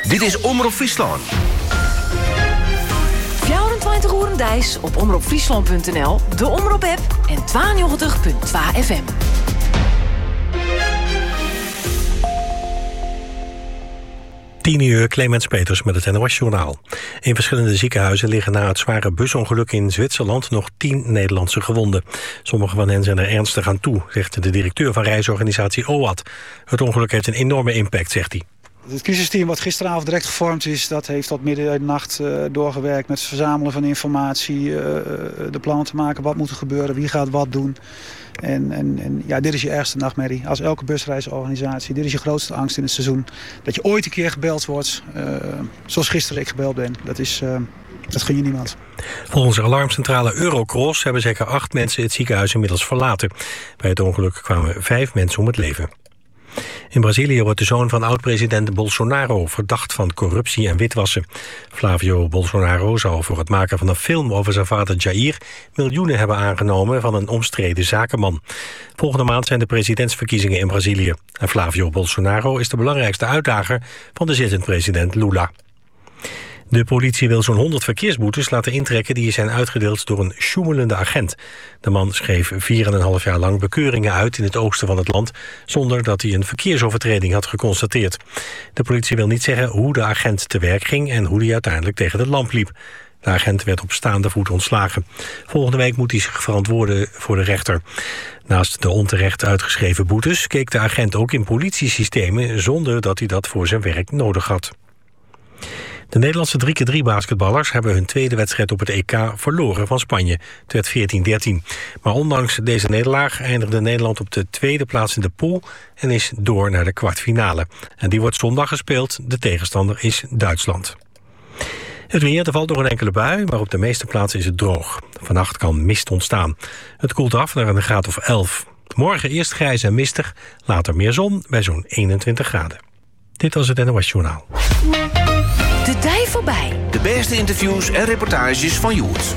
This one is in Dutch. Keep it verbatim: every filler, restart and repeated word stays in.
Dit is Omroep Friesland. vierentwintig uur Dijs op omroep friesland punt n l, de Omroep-app en tweeënnegentig punt twee F M. tien uur, Clemens Peters met het N O S-journaal. In verschillende ziekenhuizen liggen na het zware busongeluk in Zwitserland nog tien Nederlandse gewonden. Sommige van hen zijn er ernstig aan toe, zegt de directeur van reisorganisatie O A T. Het ongeluk heeft een enorme impact, zegt hij. Het crisisteam wat gisteravond direct gevormd is, dat heeft tot midden in de nacht uh, doorgewerkt met het verzamelen van informatie, uh, de plannen te maken, wat moet er gebeuren, wie gaat wat doen. En, en, en ja, dit is je ergste nachtmerrie. Als elke busreisorganisatie, dit is je grootste angst in het seizoen. Dat je ooit een keer gebeld wordt, uh, zoals gisteren ik gebeld ben. Dat is, uh, dat gun je niemand. Volgens de alarmcentrale Eurocross hebben zeker acht mensen het ziekenhuis inmiddels verlaten. Bij het ongeluk kwamen vijf mensen om het leven. In Brazilië wordt de zoon van oud-president Bolsonaro verdacht van corruptie en witwassen. Flavio Bolsonaro zou voor het maken van een film over zijn vader Jair miljoenen hebben aangenomen van een omstreden zakenman. Volgende maand zijn de presidentsverkiezingen in Brazilië. En Flavio Bolsonaro is de belangrijkste uitdager van de zittend president Lula. De politie wil zo'n honderd verkeersboetes laten intrekken die zijn uitgedeeld door een sjoemelende agent. De man schreef vier en een half jaar lang bekeuringen uit in het oosten van het land, zonder dat hij een verkeersovertreding had geconstateerd. De politie wil niet zeggen hoe de agent te werk ging en hoe hij uiteindelijk tegen de lamp liep. De agent werd op staande voet ontslagen. Volgende week moet hij zich verantwoorden voor de rechter. Naast de onterecht uitgeschreven boetes keek de agent ook in politiesystemen zonder dat hij dat voor zijn werk nodig had. De Nederlandse drie keer drie basketballers hebben hun tweede wedstrijd op het E K verloren van Spanje. Het werd veertien dertien. Maar ondanks deze nederlaag eindigde Nederland op de tweede plaats in de pool en is door naar de kwartfinale. En die wordt zondag gespeeld. De tegenstander is Duitsland. Het weer, er valt nog een enkele bui, maar op de meeste plaatsen is het droog. Vannacht kan mist ontstaan. Het koelt af naar een graad of elf. Morgen eerst grijs en mistig, later meer zon bij zo'n eenentwintig graden. Dit was het N O S-journaal. De tijd voorbij. De beste interviews en reportages van Joert.